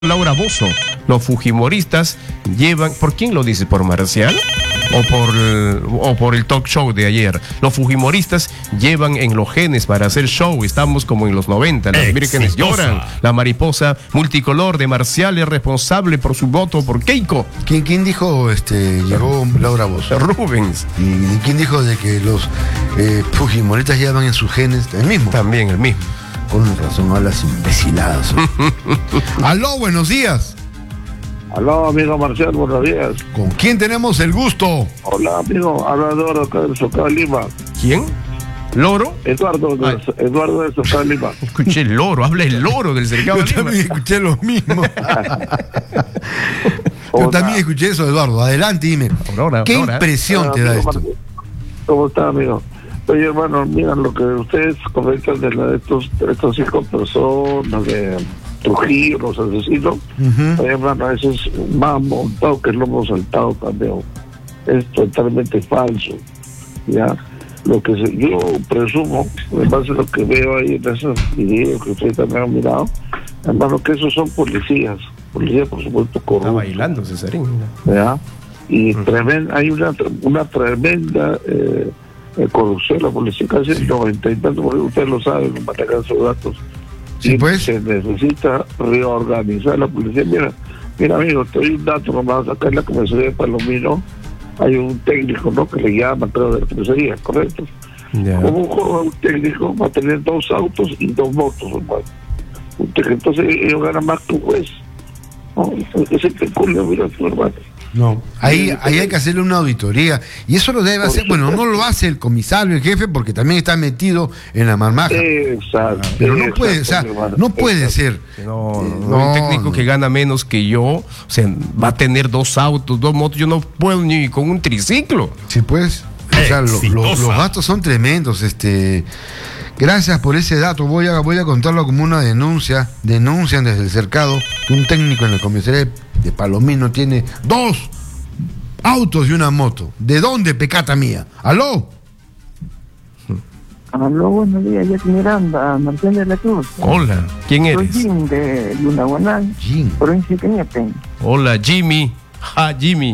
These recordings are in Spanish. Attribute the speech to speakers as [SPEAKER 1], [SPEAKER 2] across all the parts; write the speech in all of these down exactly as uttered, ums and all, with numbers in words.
[SPEAKER 1] Laura Bozzo. Los fujimoristas llevan... ¿Por quién lo dice? ¿Por Marcial? ¿O por, el, o por el talk show de ayer? Los fujimoristas llevan en los genes para hacer show. Estamos como en los noventa. Las vírgenes lloran. La mariposa multicolor de Marcial es responsable por su voto por Keiko.
[SPEAKER 2] ¿Quién, quién dijo este llegó Laura Bozzo?
[SPEAKER 1] Rubens.
[SPEAKER 2] ¿Y quién dijo de que los eh, fujimoristas llevan en sus genes el mismo?
[SPEAKER 1] También el mismo.
[SPEAKER 2] Con razón hablas imbeciladas. Aló, buenos días.
[SPEAKER 3] Aló, amigo Marcial, buenos días.
[SPEAKER 2] ¿Con quién tenemos el gusto?
[SPEAKER 3] Hola, amigo, habla Eduardo acá del Socado Lima.
[SPEAKER 1] ¿Quién? ¿Loro?
[SPEAKER 3] Eduardo, de, Eduardo del Socado Lima.
[SPEAKER 1] Escuché el loro, habla el loro del Cercado
[SPEAKER 2] Yo
[SPEAKER 1] Lima.
[SPEAKER 2] también escuché lo mismo. Yo también escuché eso, Eduardo. Adelante, dime.
[SPEAKER 1] Aurora,
[SPEAKER 2] ¿Qué
[SPEAKER 1] Aurora.
[SPEAKER 2] impresión
[SPEAKER 3] Hola,
[SPEAKER 2] te da
[SPEAKER 3] amigo
[SPEAKER 2] esto?
[SPEAKER 3] Marcial. ¿Cómo está, amigo? Oye, hermano, mira lo que ustedes comentan de, la, de estos de estos cinco personas de Trujillo, los asesinos.
[SPEAKER 2] Uh-huh.
[SPEAKER 3] Oye, hermano, eso es más montado que lo hemos saltado también. Es totalmente falso. Ya, lo que se, yo presumo, en base a lo que veo ahí en esos videos que ustedes también han mirado, hermano, que esos son policías. Policías, por supuesto, corruptos.
[SPEAKER 1] Está bailando, Cesarín.
[SPEAKER 3] ¿Ya? Y uh-huh. tremenda, hay una, una tremenda... Eh, Eh, corrupción, la policía casi el noventa y tanto, porque ustedes lo saben, manejan sus datos.
[SPEAKER 2] Sí,
[SPEAKER 3] y
[SPEAKER 2] pues.
[SPEAKER 3] Se necesita reorganizar la policía. Mira, mira amigo, te doy un dato nomás, acá en la comisaría de Palomino hay un técnico, ¿no?, que le llama, creo, de la comisaría, ¿correcto?
[SPEAKER 1] Yeah.
[SPEAKER 3] Como un joven, un técnico va a tener dos autos y dos motos, hermano. Entonces ellos ganan más que un juez. ¿No? Ese peculio, mira tu hermano.
[SPEAKER 2] No, ahí, ahí hay que hacerle una auditoría. Y eso lo debe hacer, bueno, no lo hace el comisario, el jefe, porque también está metido en la marmaja.
[SPEAKER 3] Exacto.
[SPEAKER 2] Pero no puede, o sea, no puede ser.
[SPEAKER 1] No, no, no, un técnico no. que gana menos que yo, o sea, va a tener dos autos, dos motos. Yo no puedo ni con un triciclo.
[SPEAKER 2] Sí, pues. O sea, lo, lo, los gastos son tremendos. Este, gracias por ese dato. Voy a, voy a contarlo como una denuncia. Denuncian desde el cercado que un técnico en la comisaría de Palomino tiene dos autos y una moto. ¿De dónde, pecata mía? ¿Aló?
[SPEAKER 4] Aló, buenos días, Jessy Miranda, Martín de la Cruz.
[SPEAKER 1] Hola, ¿quién eres?
[SPEAKER 4] Soy Jim de Lunahuanal, provincia de Cañete.
[SPEAKER 1] Hola, Jimmy. Ja, Jimmy.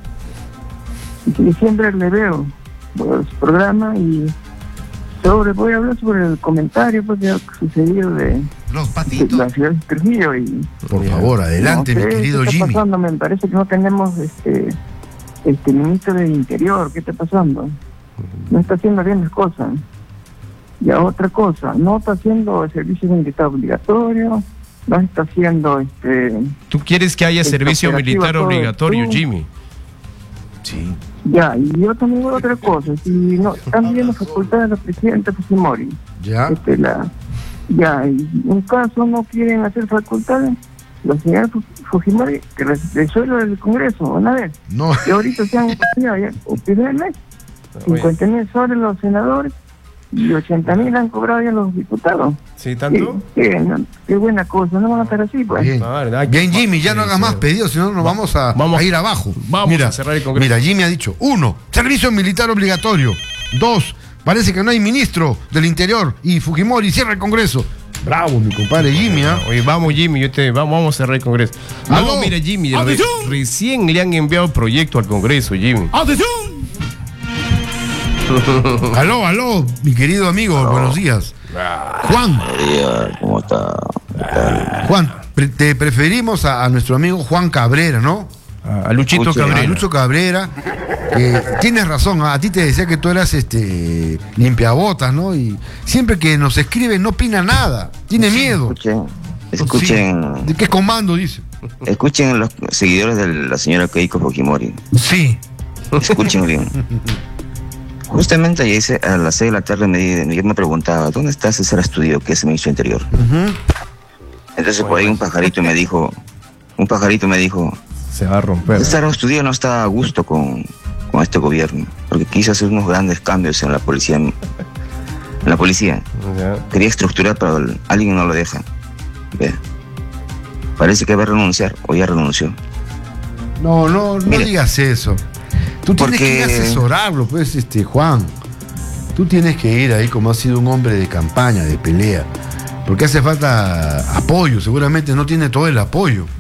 [SPEAKER 4] Y siempre le veo por su programa y sobre, voy a hablar sobre el comentario pues, que ha sucedido de,
[SPEAKER 2] Los patitos.
[SPEAKER 4] de la ciudad de Trujillo. Y,
[SPEAKER 2] por favor, adelante,
[SPEAKER 4] no sé,
[SPEAKER 2] mi querido
[SPEAKER 4] ¿qué está
[SPEAKER 2] Jimmy.
[SPEAKER 4] pasando? Me parece que no tenemos este, este ministro del Interior. ¿Qué está pasando? No está haciendo bien las cosas. Y a otra cosa, no está haciendo el servicio militar obligatorio, no está haciendo este...
[SPEAKER 1] ¿Tú quieres que haya servicio militar obligatorio,
[SPEAKER 4] tú.
[SPEAKER 1] Jimmy?
[SPEAKER 2] Sí.
[SPEAKER 4] Ya, y yo también veo otra cosa, si no, también la facultad de la presidenta Fujimori.
[SPEAKER 2] Ya.
[SPEAKER 4] Este, la, ya, y en caso no quieren hacer facultades, la señora Fujimori, que resuelva el Congreso, una vez.
[SPEAKER 2] No.
[SPEAKER 4] Y ahorita se han ya, ya, un primer mes, cincuenta mil soles los senadores, y ochenta mil han cobrado ya los diputados.
[SPEAKER 1] ¿Sí, tanto?
[SPEAKER 4] Qué, qué, no, qué buena cosa, no van a estar así, pues.
[SPEAKER 2] Bien,
[SPEAKER 1] Ah,
[SPEAKER 2] Bien Jimmy, ya no hagas más pedidos, si no nos vamos a,
[SPEAKER 1] Vamos.
[SPEAKER 2] a ir abajo.
[SPEAKER 1] Vamos
[SPEAKER 2] mira,
[SPEAKER 1] a cerrar el Congreso.
[SPEAKER 2] Mira, Jimmy ha dicho, uno, servicio militar obligatorio. Dos, parece que no hay ministro del Interior y Fujimori cierra el Congreso. Bravo, mi compadre Jimmy, ¿ah? ¿eh?
[SPEAKER 1] Oye, vamos, Jimmy, yo te, vamos, vamos a cerrar el Congreso. No,
[SPEAKER 2] ¿Aló?
[SPEAKER 1] mira, Jimmy, re, recién le han enviado el proyecto al Congreso, Jimmy.
[SPEAKER 2] ¡Atención! Aló, aló, mi querido amigo, aló. Buenos días. Juan.
[SPEAKER 5] ¿Cómo está?
[SPEAKER 2] Juan, pre te preferimos a, a nuestro amigo Juan Cabrera, ¿no?
[SPEAKER 1] A, a Luchito
[SPEAKER 5] Escuche,
[SPEAKER 1] Cabrera.
[SPEAKER 2] A Lucho Cabrera. Que tienes razón, a ti te decía que tú eras este limpiabotas, ¿no? Y siempre que nos escribe no opina nada, tiene miedo.
[SPEAKER 5] Escuchen, escuchen,
[SPEAKER 2] Sí. ¿De qué comando dice?
[SPEAKER 5] escuchen los seguidores de la señora Keiko Fujimori.
[SPEAKER 2] Sí.
[SPEAKER 5] Escuchen bien. Justamente ayer a las seis de la tarde me, yo me preguntaba, ¿dónde está César Astudillo, que es el ministro Interior?
[SPEAKER 2] Uh-huh.
[SPEAKER 5] Entonces por ahí un pajarito me dijo, un pajarito me dijo,
[SPEAKER 1] Se va a romper.
[SPEAKER 5] César Astudillo no está a gusto con, con este gobierno, porque quiso hacer unos grandes cambios en la policía. En la policía.
[SPEAKER 1] Ya.
[SPEAKER 5] Quería estructurar, pero el, alguien no lo deja. Ve. Parece que va a renunciar, o ya renunció.
[SPEAKER 2] No, no, no
[SPEAKER 5] Mire,
[SPEAKER 2] digas eso. Tú tienes
[SPEAKER 5] porque...
[SPEAKER 2] que ir a asesorarlo, pues, este, Juan. Tú tienes que ir ahí como ha sido un hombre de campaña, de pelea. porque hace falta apoyo, seguramente no tiene todo el apoyo.